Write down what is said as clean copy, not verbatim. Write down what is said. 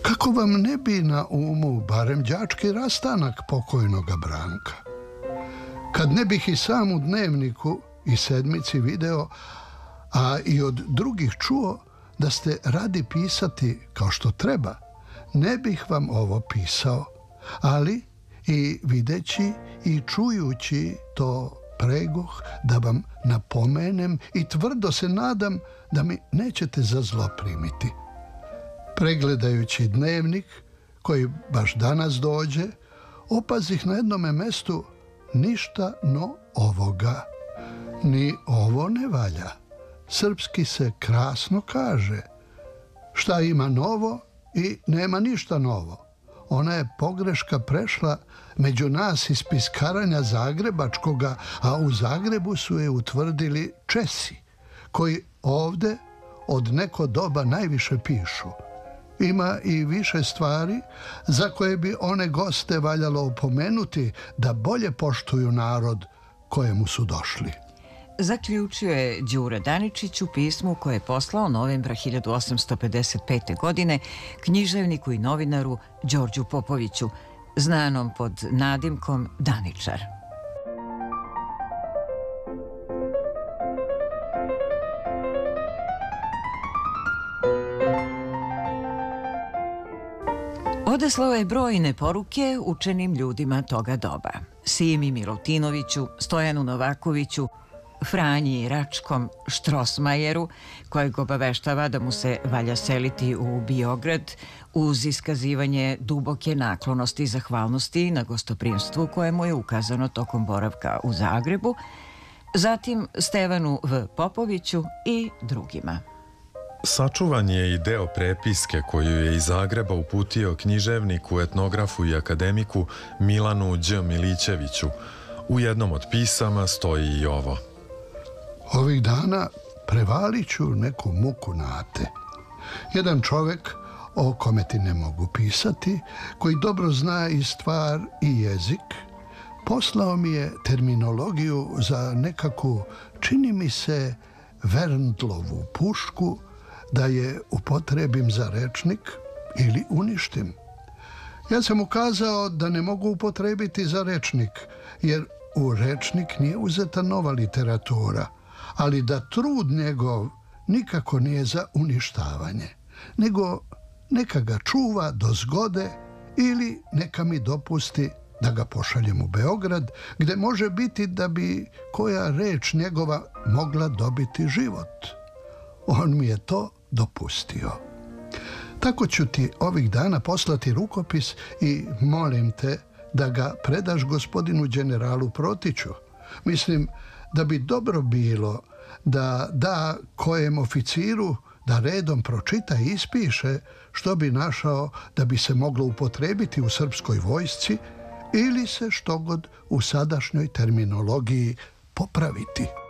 Kako vam ne bi na umu barem đački rastanak pokojnoga Branka? Kad ne bih i sam u Dnevniku i Sedmici video, a i od drugih čuo da ste radi pisati kao što treba, ne bih vam ovo pisao, ali i videći i čujući to pregoh da vam napomenem i tvrdo se nadam da mi nećete za zlo primiti. Pregledajući Dnevnik, koji baš danas dođe, opazih na jednome mestu ništa no ovoga. Ni ovo ne valja. Srpski se krasno kaže. Šta ima novo i nema ništa novo. Ona je pogreška prešla među nas iz piskaranja zagrebačkoga, a u Zagrebu su je utvrdili Česi, koji ovde od neko doba najviše pišu. Ima i više stvari za koje bi one goste valjalo opomenuti da bolje poštuju narod kojemu su došli. Zaključio je Đura Daničić u pismu koje je poslao novembra 1855. godine književniku i novinaru Đorđu Popoviću, znanom pod nadimkom Daničar. Odeslao je brojne poruke učenim ljudima toga doba. Simi Milutinoviću, Stojanu Novakoviću, Franji Račkom, Štrosmajeru, kojeg obaveštava da mu se valja seliti u Biograd uz iskazivanje duboke naklonosti i zahvalnosti na gostoprimstvu koje mu je ukazano tokom boravka u Zagrebu, zatim Stevanu V. Popoviću i drugima. Sačuvan je i deo prepiske koju je iz Zagreba uputio književniku, etnografu i akademiku Milanu Đ. Milićeviću. U jednom od pisama stoji i ovo. Ovih dana prevalit ću neku muku nate. Jedan čovek, o kome ti ne mogu pisati, koji dobro zna i stvar i jezik, poslao mi je terminologiju za nekakvu, čini mi se, Verndlovu pušku, da je upotrebim za rečnik ili uništim. Ja sam ukazao da ne mogu upotrebiti za rečnik, jer u rečnik nije uzeta nova literatura, ali da trud njegov nikako nije za uništavanje, nego neka ga čuva do zgode ili neka mi dopusti da ga pošaljem u Beograd, gde može biti da bi koja reč njegova mogla dobiti život. On mi je to dopustio. Tako ću ti ovih dana poslati rukopis i molim te da ga predaš gospodinu generalu Protiću. Mislim da bi dobro bilo da kojem oficiru da redom pročita i ispiše što bi našao da bi se moglo upotrebiti u srpskoj vojsci ili se štogod u sadašnjoj terminologiji popraviti.